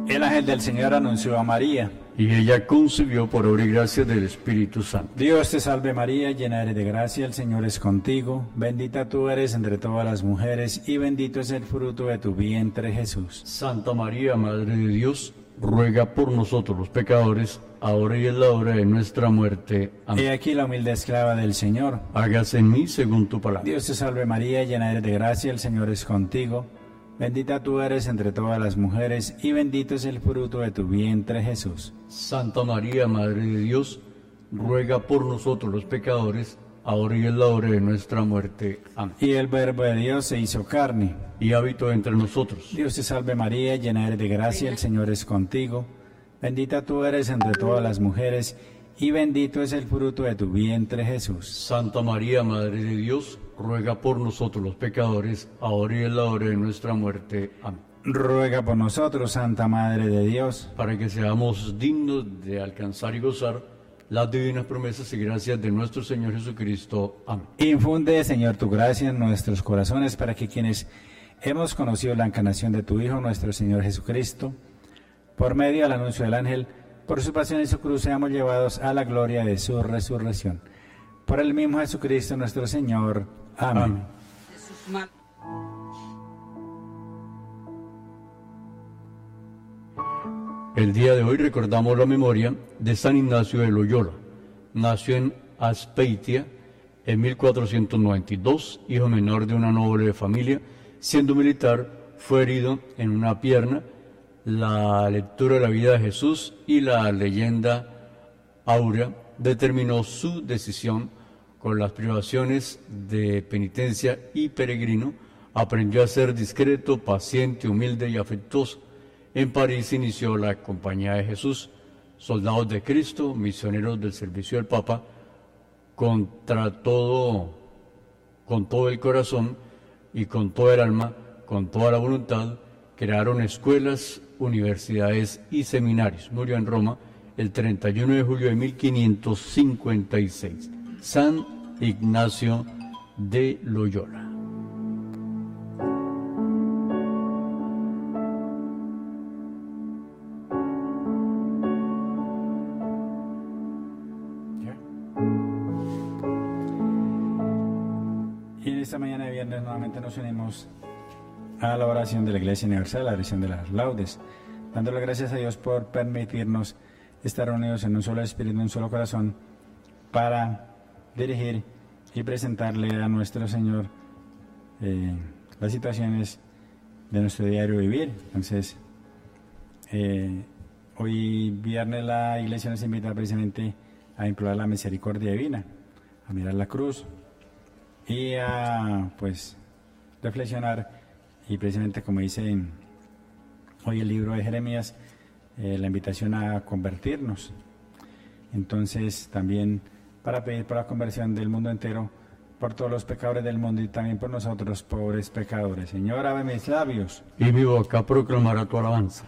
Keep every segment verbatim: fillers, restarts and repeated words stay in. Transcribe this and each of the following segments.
El ángel del Señor anunció a María. Y ella concibió por obra y gracia del Espíritu Santo. Dios te salve María, llena eres de gracia, el Señor es contigo. Bendita tú eres entre todas las mujeres, y bendito es el fruto de tu vientre, Jesús. Santa María, Madre de Dios, ruega por nosotros los pecadores, ahora y en la hora de nuestra muerte. Amén. He aquí la humilde esclava del Señor. Hágase en mí según tu palabra. Dios te salve María, llena eres de gracia, el Señor es contigo. Bendita tú eres entre todas las mujeres, y bendito es el fruto de tu vientre, Jesús. Santa María, Madre de Dios, ruega por nosotros los pecadores, ahora y en la hora de nuestra muerte. Amén. Y el Verbo de Dios se hizo carne. Y habitó entre nosotros. Dios te salve María, llena eres de gracia, el Señor es contigo. Bendita tú eres entre todas las mujeres, y bendito es el fruto de tu vientre, Jesús. Santa María, Madre de Dios, ruega por nosotros los pecadores, ahora y en la hora de nuestra muerte. Amén. Ruega por nosotros, Santa Madre de Dios, para que seamos dignos de alcanzar y gozar las divinas promesas y gracias de nuestro Señor Jesucristo. Amén. Infunde, Señor, tu gracia en nuestros corazones, para que quienes hemos conocido la encarnación de tu Hijo, nuestro Señor Jesucristo, por medio del anuncio del ángel, por su pasión y su cruz, seamos llevados a la gloria de su resurrección. Por el mismo Jesucristo nuestro Señor. Amén. Amén. El día de hoy recordamos la memoria de San Ignacio de Loyola. Nació en Azpeitia en mil cuatrocientos noventa y dos, hijo menor de una noble familia. Siendo militar, fue herido en una pierna. La lectura de la vida de Jesús y la leyenda áurea determinó su decisión. Con las privaciones de penitencia y peregrino, aprendió a ser discreto, paciente, humilde y afectuoso. En París inició la Compañía de Jesús, Soldados de Cristo, misioneros del servicio del Papa. Contra todo, con todo el corazón y con toda el alma, con toda la voluntad, crearon escuelas, universidades y seminarios. Murió en Roma el treinta y uno de julio de mil quinientos cincuenta y seis. San Ignacio de Loyola. Y en esta mañana de viernes nuevamente nos unimos a la oración de la Iglesia Universal, la oración de las laudes, dándole gracias a Dios por permitirnos estar unidos en un solo espíritu, en un solo corazón, para dirigir y presentarle a nuestro Señor eh, las situaciones de nuestro diario vivir. Entonces, eh, hoy viernes la Iglesia nos invita precisamente a implorar la misericordia divina, a mirar la cruz y a pues reflexionar. Y precisamente como dice en, hoy el libro de Jeremías, eh, la invitación a convertirnos. Entonces también para pedir por la conversión del mundo entero, por todos los pecadores del mundo y también por nosotros, pobres pecadores. Señor, abre mis labios. Y mi boca proclamará tu alabanza.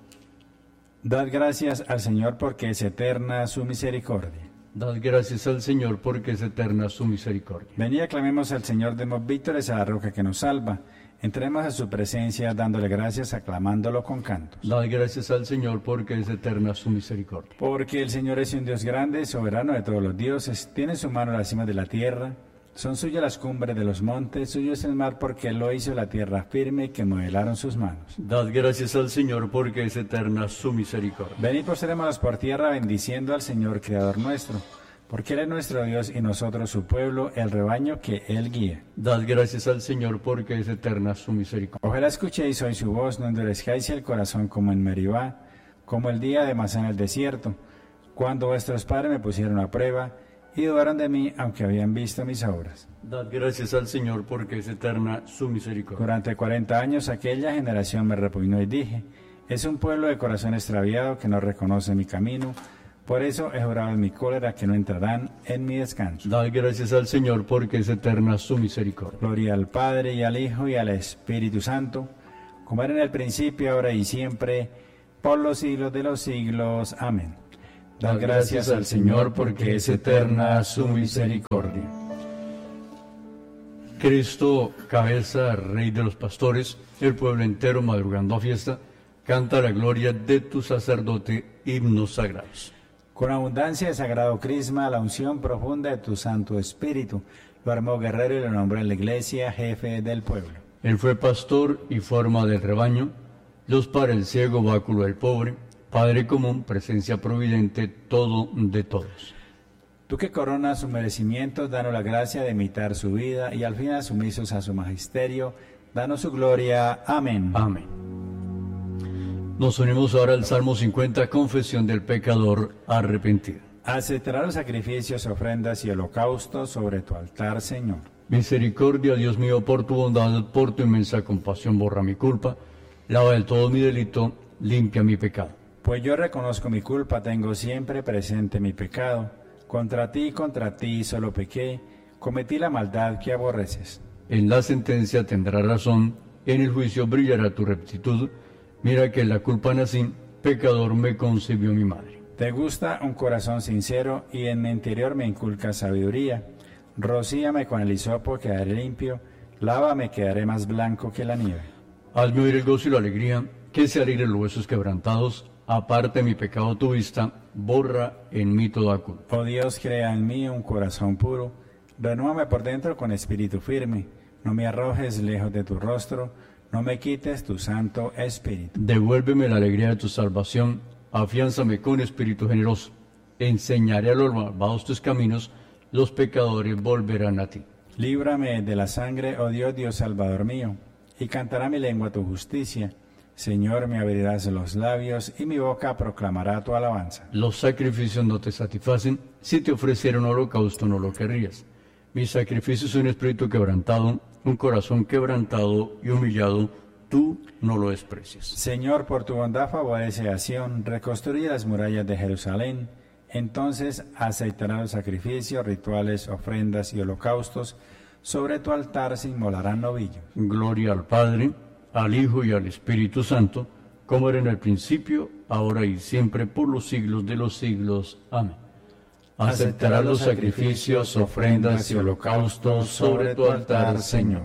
Dad gracias al Señor porque es eterna su misericordia. Dad gracias al Señor porque es eterna su misericordia. Venid, aclamemos al Señor, demos vítores a la roca que nos salva. Entremos a su presencia dándole gracias, aclamándolo con cantos. Dad gracias al Señor porque es eterna su misericordia. Porque el Señor es un Dios grande, soberano de todos los dioses, tiene en su mano las cimas de la tierra, son suyas las cumbres de los montes, suyo es el mar porque Él lo hizo, la tierra firme que modelaron sus manos. Dad gracias al Señor porque es eterna su misericordia. Venid, postrémonos por tierra bendiciendo al Señor, Creador nuestro, porque Él es nuestro Dios y nosotros su pueblo, el rebaño que Él guía. Dad gracias al Señor porque es eterna su misericordia. Ojalá escuchéis hoy su voz, no endurezcáis el corazón como en Meribá, como el día de Masá en el desierto, cuando vuestros padres me pusieron a prueba y dudaron de mí, aunque habían visto mis obras. Dad gracias al Señor porque es eterna su misericordia. Durante cuarenta años aquella generación me repugnó y dije, es un pueblo de corazón extraviado que no reconoce mi camino. Por eso he jurado en mi cólera que no entrarán en mi descanso. Dad gracias al Señor porque es eterna su misericordia. Gloria al Padre y al Hijo y al Espíritu Santo, como era en el principio, ahora y siempre, por los siglos de los siglos. Amén. Dad gracias al Señor porque es eterna su misericordia. Cristo, cabeza, Rey de los pastores, el pueblo entero madrugando a fiesta, Canta la gloria de tu sacerdote, himnos sagrados. Con abundancia de sagrado crisma, la unción profunda de tu Santo Espíritu, lo armó guerrero y lo nombró en la iglesia jefe del pueblo. Él fue pastor y forma del rebaño, luz para el ciego, báculo del pobre, Padre común, presencia providente, todo de todos. Tú que coronas sus merecimientos, danos la gracia de imitar su vida y al final sumisos a su magisterio, danos su gloria. Amén. Amén. Nos unimos ahora al Salmo cincuenta, confesión del pecador arrepentido. Aceptará los sacrificios, ofrendas y holocaustos sobre tu altar, Señor. Misericordia, Dios mío, por tu bondad, por tu inmensa compasión, borra mi culpa, lava del todo mi delito, limpia mi pecado. Pues yo reconozco mi culpa, tengo siempre presente mi pecado. Contra ti, contra ti solo pequé, cometí la maldad que aborreces. En la sentencia tendrás razón, en el juicio brillará tu rectitud. Mira que en la culpa nací, pecador me concibió mi madre. Te gusta un corazón sincero y en mi interior me inculcas sabiduría. Rocíame con el hisopo, quedaré limpio, lávame, quedaré más blanco que la nieve. Hazme oír el gozo y la alegría, que se alegren los huesos quebrantados. Aparte mi pecado tu vista, borra en mí toda culpa. Oh Dios, crea en mí un corazón puro, renúvame por dentro con espíritu firme, no me arrojes lejos de tu rostro, no me quites tu santo espíritu. Devuélveme la alegría de tu salvación, afiánzame con espíritu generoso. Enseñaré a los malvados tus caminos, los pecadores volverán a ti. Líbrame de la sangre, oh Dios, Dios Salvador mío, y cantará mi lengua tu justicia. Señor, me abrirás los labios y mi boca proclamará tu alabanza. Los sacrificios no te satisfacen, si te ofreciera un holocausto no lo querrías. Mis sacrificios son un espíritu quebrantado, un corazón quebrantado y humillado, tú no lo desprecias. Señor, por tu bondad favorece a Sión, reconstruye las murallas de Jerusalén. Entonces aceptará los sacrificios, rituales, ofrendas y holocaustos. Sobre tu altar se inmolarán novillos. Gloria al Padre, al Hijo y al Espíritu Santo, como era en el principio, ahora y siempre, por los siglos de los siglos. Amén. Aceptará los sacrificios, ofrendas y holocaustos sobre tu altar, Señor.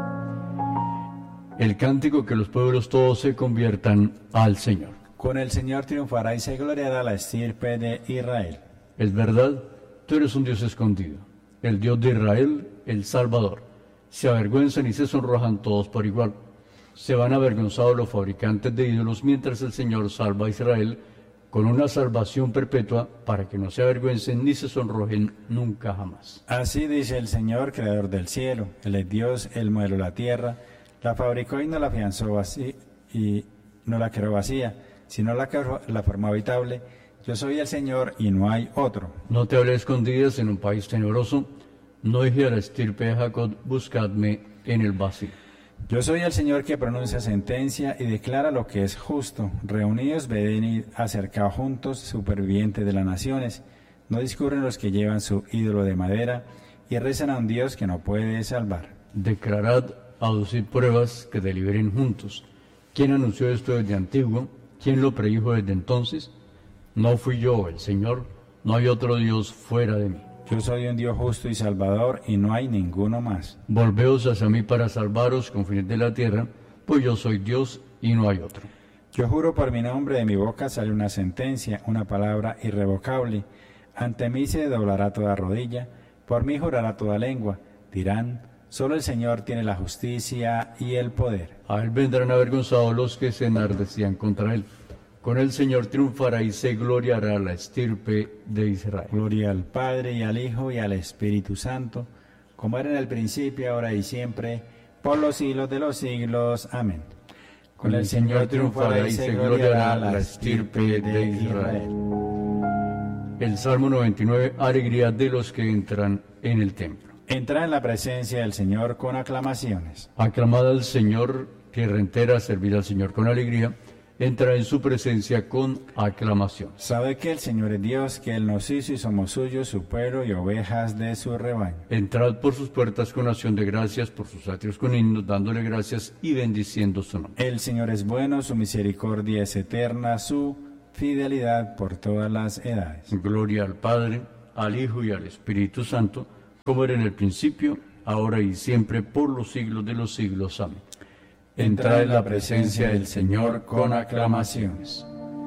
El cántico que los pueblos todos se conviertan al Señor. Con el Señor triunfará y se gloriará la estirpe de Israel. Es verdad, tú eres un Dios escondido, el Dios de Israel, el Salvador. Se avergüenzan y se sonrojan todos por igual. Se van avergonzados los fabricantes de ídolos, mientras el Señor salva a Israel con una salvación perpetua para que no se avergüencen ni se sonrojen nunca jamás. Así dice el Señor, creador del cielo. Él es Dios, Él modeló la tierra, la fabricó y no la afianzó vacía, y no la creó vacía, sino la, la formó habitable. Yo soy el Señor y no hay otro. No te hablé escondidas en un país tenebroso, no dije a la estirpe de Jacob, buscadme en el vacío. Yo soy el Señor que pronuncia sentencia y declara lo que es justo. Reunidos, ven y acercados juntos, supervivientes de las naciones. No discurren los que llevan su ídolo de madera y rezan a un Dios que no puede salvar. Declarad, aducid pruebas que deliberen juntos. ¿Quién anunció esto desde antiguo? ¿Quién lo predijo desde entonces? No fui yo, el Señor, no hay otro Dios fuera de mí. Yo soy un Dios justo y salvador, y no hay ninguno más. Volveos hacia mí para salvaros, confines de la tierra, pues yo soy Dios y no hay otro. Yo juro por mi nombre, de mi boca sale una sentencia, una palabra irrevocable. Ante mí se doblará toda rodilla, por mí jurará toda lengua. Dirán, solo el Señor tiene la justicia y el poder. A él vendrán avergonzados los que se enardecían contra él. Con el Señor triunfará y se gloriará la estirpe de Israel. Gloria al Padre, y al Hijo, y al Espíritu Santo, como era en el principio, ahora y siempre, por los siglos de los siglos. Amén. Con el Señor triunfará y se gloriará la estirpe de Israel. El Salmo noventa y nueve, alegría de los que entran en el templo. Entra en la presencia del Señor con aclamaciones. Aclamad al Señor, tierra entera, servid al Señor con alegría. Entra en su presencia con aclamación. Sabe que el Señor es Dios, que Él nos hizo y somos suyos, su pueblo y ovejas de su rebaño. Entrad por sus puertas con acción de gracias, por sus atrios con himnos, dándole gracias y bendiciendo su nombre. El Señor es bueno, su misericordia es eterna, su fidelidad por todas las edades. Gloria al Padre, al Hijo y al Espíritu Santo, como era en el principio, ahora y siempre, por los siglos de los siglos. Amén. entrad en la presencia del Señor con aclamaciones.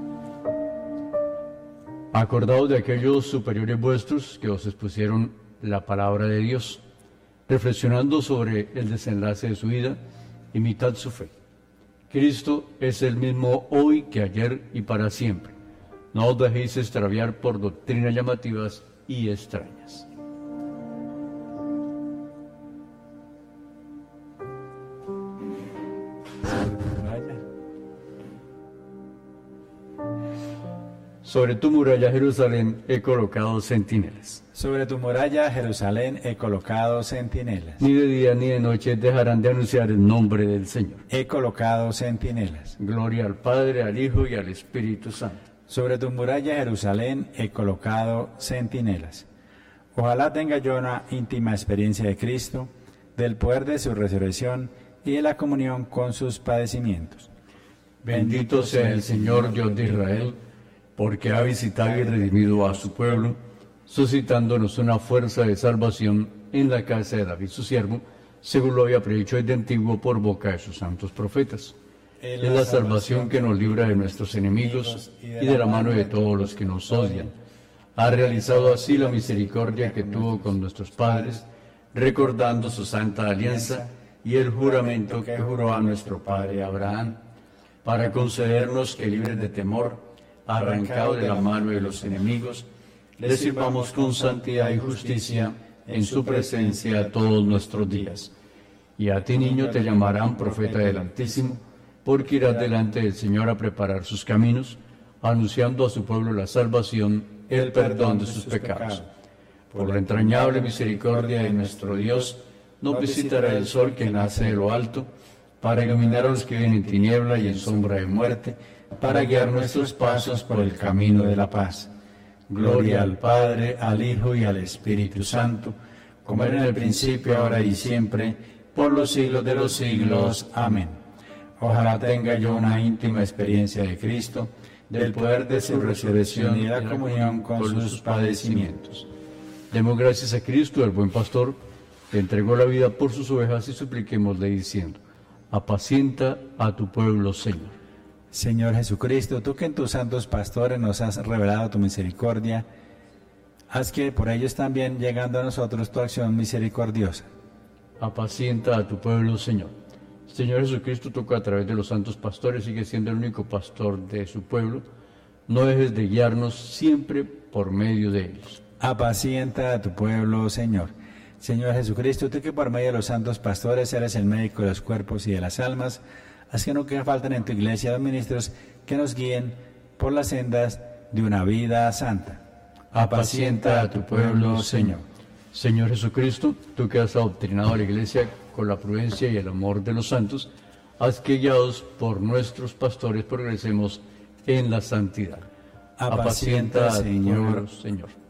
Acordaos de aquellos superiores vuestros que os expusieron la palabra de Dios, reflexionando sobre el desenlace de su vida, imitad su fe. Cristo es el mismo hoy que ayer y para siempre. No os dejéis extraviar por doctrinas llamativas y extrañas. Sobre tu muralla, Jerusalén, he colocado centinelas. Sobre tu muralla, Jerusalén, he colocado centinelas. Ni de día ni de noche dejarán de anunciar el nombre del Señor. He colocado centinelas. Gloria al Padre, al Hijo y al Espíritu Santo. Sobre tu muralla, Jerusalén, he colocado centinelas. Ojalá tenga yo una íntima experiencia de Cristo, del poder de su resurrección y de la comunión con sus padecimientos. Bendito sea el Señor Dios de Israel, porque ha visitado y redimido a su pueblo, suscitándonos una fuerza de salvación en la casa de David su siervo, según lo había predicho desde antiguo por boca de sus santos profetas. Es la salvación que nos libra de nuestros enemigos y de la mano de todos los que nos odian. Ha realizado así la misericordia que tuvo con nuestros padres, recordando su santa alianza y el juramento que juró a nuestro padre Abraham, para concedernos que, libres de temor, arrancado de la mano de los enemigos, le sirvamos con santidad y justicia en su presencia todos nuestros días. Y a ti, niño, te llamarán profeta del Altísimo, porque irás delante del Señor a preparar sus caminos, anunciando a su pueblo la salvación, el perdón de sus pecados. Por la entrañable misericordia de nuestro Dios, nos visitará el sol que nace de lo alto, para iluminar a los que viven en tiniebla y en sombra de muerte, para guiar nuestros pasos por el camino de la paz. Gloria al Padre, al Hijo y al Espíritu Santo, como era en el principio, ahora y siempre, por los siglos de los siglos. Amén. Ojalá tenga yo una íntima experiencia de Cristo, del poder de su resurrección y de la comunión con sus padecimientos. Demos gracias a Cristo, el buen pastor, que entregó la vida por sus ovejas, y supliquémosle diciendo: apacienta a tu pueblo, Señor. Señor Jesucristo, tú que en tus santos pastores nos has revelado tu misericordia, haz que por ellos también, llegando a nosotros tu acción misericordiosa. Apacienta a tu pueblo, Señor. Señor Jesucristo, tú que a través de los santos pastores sigues siendo el único pastor de su pueblo, no dejes de guiarnos siempre por medio de ellos. Apacienta a tu pueblo, Señor. Señor Jesucristo, tú que por medio de los santos pastores eres el médico de los cuerpos y de las almas, haz que nunca falten en tu iglesia los ministros que nos guíen por las sendas de una vida santa. Apacienta a tu pueblo, Señor. Señor Jesucristo, tú que has adoctrinado a la iglesia con la prudencia y el amor de los santos, haz que, guiados por nuestros pastores, progresemos en la santidad. Apacienta, Apacienta a tu Señor. pueblo, Señor.